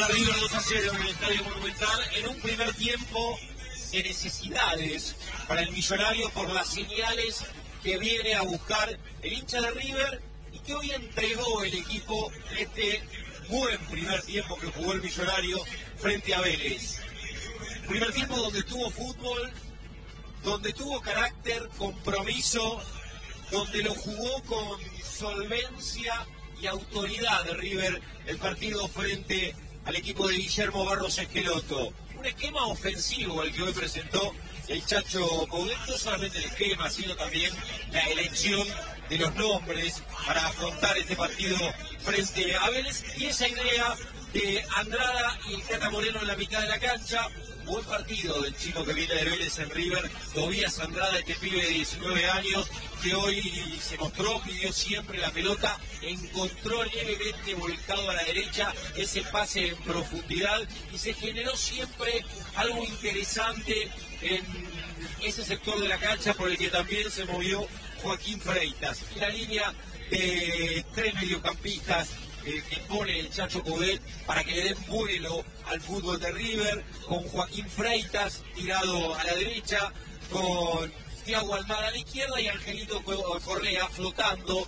Gana River 2-0 en el Estadio Monumental en un primer tiempo de necesidades para el millonario por las señales que viene a buscar el hincha de River y que hoy entregó el equipo este buen primer tiempo que jugó el millonario frente a Vélez. Primer tiempo donde tuvo fútbol, donde tuvo carácter, compromiso, donde lo jugó con solvencia y autoridad de River el partido frente al equipo de Guillermo Barros Esqueloto. Un esquema ofensivo el que hoy presentó el Chacho Coudet, no solamente el esquema, sino también la elección de los nombres para afrontar este partido frente a Vélez y esa idea de Andrada y el Cata Moreno en la mitad de la cancha. Buen partido del chico que viene de Vélez en River, Tobías Andrada, este pibe de 19 años, que hoy se mostró, pidió siempre la pelota, encontró levemente volcado a la derecha ese pase en profundidad y se generó siempre algo interesante en ese sector de la cancha por el que también se movió Joaquín Freitas. La línea de tres mediocampistas que pone el Chacho Coudet para que le den vuelo al fútbol de River, con Joaquín Freitas tirado a la derecha, con Thiago Almada a la izquierda y Angelito Correa flotando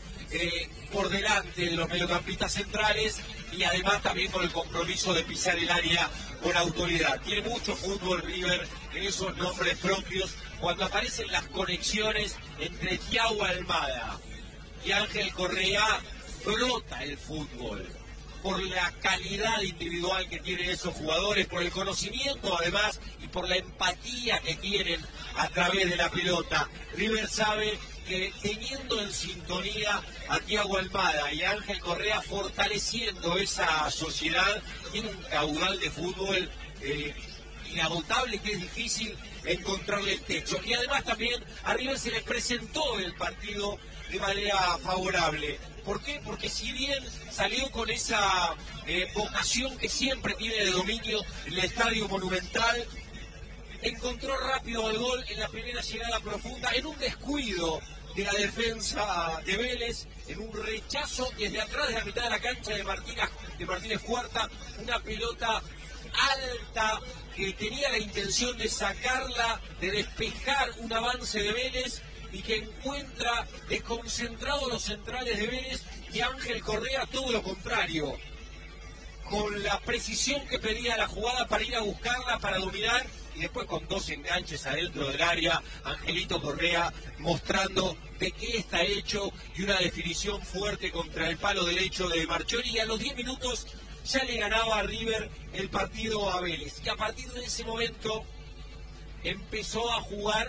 por delante de los mediocampistas centrales y además también con el compromiso de pisar el área con autoridad. Tiene mucho fútbol River en esos nombres propios. Cuando aparecen las conexiones entre Thiago Almada y Ángel Correa, flota el fútbol por la calidad individual que tienen esos jugadores, por el conocimiento además y por la empatía que tienen a través de la pelota. River sabe que teniendo en sintonía a Thiago Almada y a Ángel Correa, fortaleciendo esa sociedad, tiene un caudal de fútbol inagotable que es difícil encontrarle el techo. Y además también a River se le presentó el partido de manera favorable. ¿Por qué? Porque si bien salió con esa vocación que siempre tiene de dominio en el Estadio Monumental, encontró rápido el gol en la primera llegada profunda, en un descuido de la defensa de Vélez, en un rechazo desde atrás de la mitad de la cancha de Martínez Cuarta, una pelota alta que tenía la intención de sacarla, de despejar un avance de Vélez, y que encuentra desconcentrados los centrales de Vélez y Ángel Correa todo lo contrario, con la precisión que pedía la jugada para ir a buscarla, para dominar, y después con dos enganches adentro del área, Angelito Correa mostrando de qué está hecho y una definición fuerte contra el palo derecho de Marchiori, y a los 10 minutos ya le ganaba a River el partido a Vélez, y a partir de ese momento empezó a jugar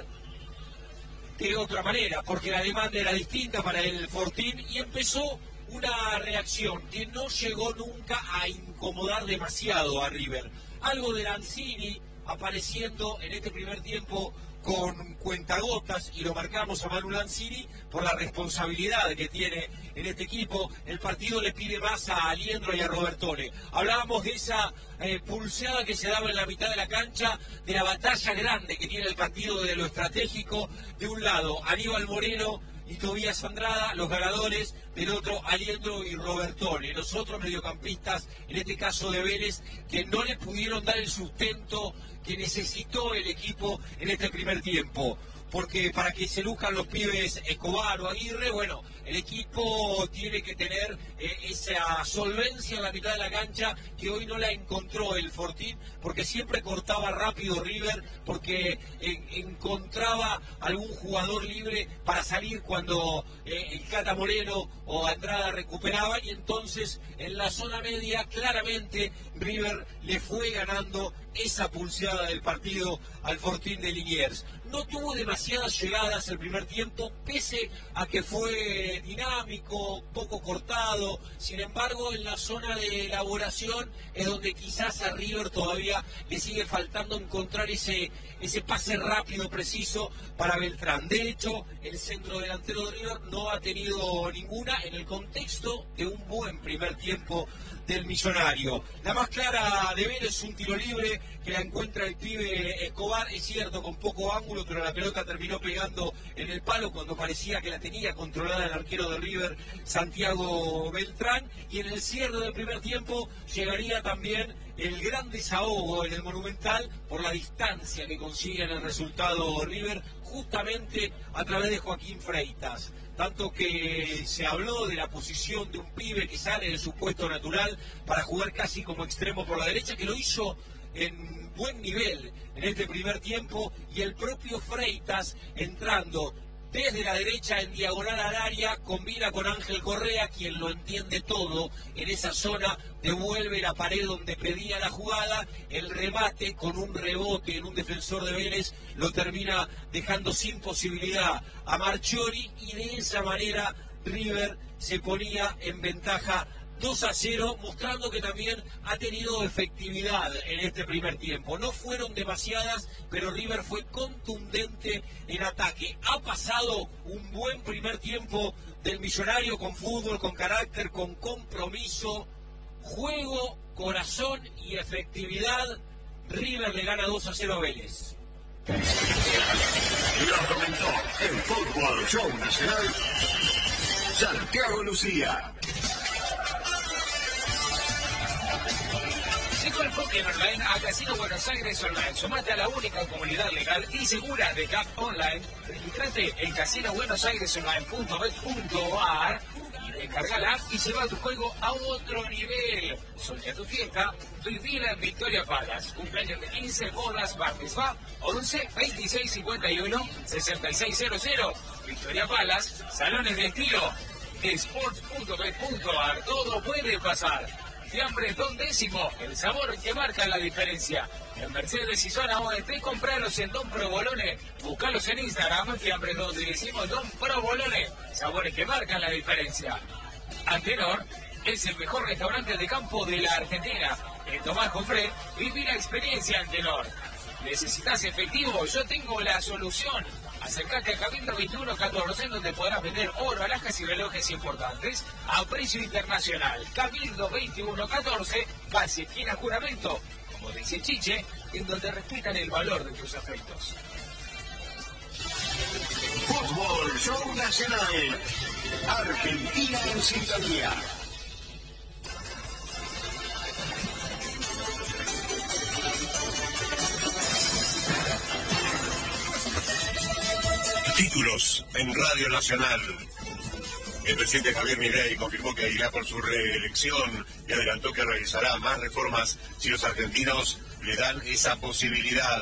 de otra manera, porque la demanda era distinta para el Fortín y empezó una reacción que no llegó nunca a incomodar demasiado a River. Algo de Lanzini apareciendo en este primer tiempo con cuentagotas, y lo marcamos a Manu Lanzini por la responsabilidad que tiene en este equipo. El partido le pide más a Aliendro y a Robertone. Hablábamos de esa pulseada que se daba en la mitad de la cancha, de la batalla grande que tiene el partido de lo estratégico. De un lado, Aníbal Moreno y Tobías Andrada, los ganadores; del otro, Aliendro y Robertone, los otros mediocampistas, en este caso de Vélez, que no le pudieron dar el sustento que necesitó el equipo en este primer tiempo. Porque para que se luzcan los pibes Escobar o Aguirre, bueno, el equipo tiene que tener esa solvencia en la mitad de la cancha que hoy no la encontró el Fortín, porque siempre cortaba rápido River, porque encontraba algún jugador libre para salir cuando el Cata Moreno o Andrada recuperaban, y entonces en la zona media claramente River le fue ganando esa pulseada del partido al Fortín de Liniers. No tuvo demasiadas llegadas el primer tiempo, pese a que fue dinámico, poco cortado. Sin embargo, en la zona de elaboración es donde quizás a River todavía le sigue faltando encontrar ese pase rápido, preciso para Beltrán. De hecho, el centro delantero de River no ha tenido ninguna en el contexto de un buen primer tiempo del millonario. La más clara de Vélez es un tiro libre que la encuentra el pibe Escobar, es cierto, con poco ángulo, pero la pelota pelota terminó pegando en el palo cuando parecía que la tenía controlada el arquero de River, Santiago Beltrán, y en el cierre del primer tiempo llegaría también el gran desahogo en el Monumental por la distancia que consigue en el resultado River, justamente a través de Joaquín Freitas. Tanto que se habló de la posición de un pibe que sale de su puesto natural para jugar casi como extremo por la derecha, que lo hizo en buen nivel en este primer tiempo, y el propio Freitas entrando desde la derecha en diagonal al área, combina con Ángel Correa, quien lo entiende todo en esa zona, devuelve la pared donde pedía la jugada, el remate con un rebote en un defensor de Vélez lo termina dejando sin posibilidad a Marchiori, y de esa manera River se ponía en ventaja 2-0, mostrando que también ha tenido efectividad en este primer tiempo. No fueron demasiadas, pero River fue contundente en ataque. Ha pasado un buen primer tiempo del Millonario, con fútbol, con carácter, con compromiso, juego, corazón y efectividad. River le gana 2-0 a Vélez. Lo comenzó el Fútbol Show Nacional, Santiago Lucía. Llegó el póker online a Casino Buenos Aires Online. Sumate a la única comunidad legal y segura de CAP Online. Registrate en casinobuenosairesonline.bet.ar y descarga la app y lleva tu juego a otro nivel. Soña tu fiesta, vivila en Victoria Palace. Cumpleaños de 15, bodas, bar mitzvah, 11 26 51 6600. Victoria Palace, salones de estilo, sports.bet.ar. Todo puede pasar. Fiambre Don Décimo, el sabor que marca la diferencia. En Mercedes y zona OET, compralos en Don Provolone. Búscalos en Instagram, Fiambre Don Décimo, Don Provolone. Sabores que marcan la diferencia. Antenor es el mejor restaurante de campo de la Argentina. En Tomás Jofré, viví la experiencia Antenor. ¿Necesitas efectivo? Yo tengo la solución. Acércate a Cabildo 2114, donde podrás vender oro, alhajas y relojes importantes a precio internacional. Cabildo 2114, casi esquina Juramento, como dice Chiche, en donde respetan el valor de tus afectos. Fútbol Show Nacional, Argentina en sintonía. Títulos en Radio Nacional. El presidente Javier Milei confirmó que irá por su reelección y adelantó que realizará más reformas si los argentinos le dan esa posibilidad.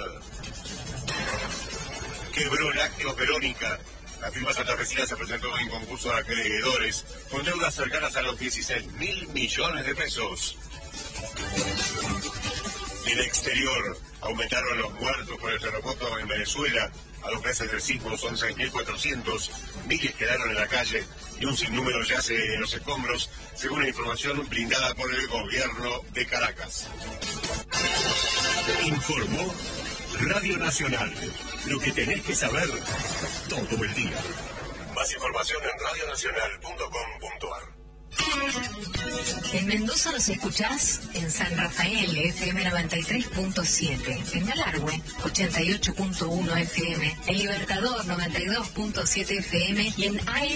Quebró lácteos Verónica. La firma santafesina se presentó en concurso de acreedores con deudas cercanas a los 16.000 millones de pesos. En el exterior, aumentaron los muertos por el terremoto en Venezuela. A 2 meses del sismo son 6.400, miles quedaron en la calle y un sinnúmero yace en los escombros, según la información brindada por el gobierno de Caracas. Informó Radio Nacional. Lo que tenés que saber todo el día. Más información en radionacional.com.ar. En Mendoza nos escuchás en San Rafael, FM 93.7, en Malargüe, 88.1 FM, en Libertador, 92.7 FM y en AM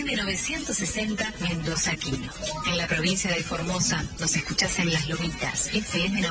960 Mendoza Quino. En la provincia de Formosa nos escuchás en Las Lomitas, FM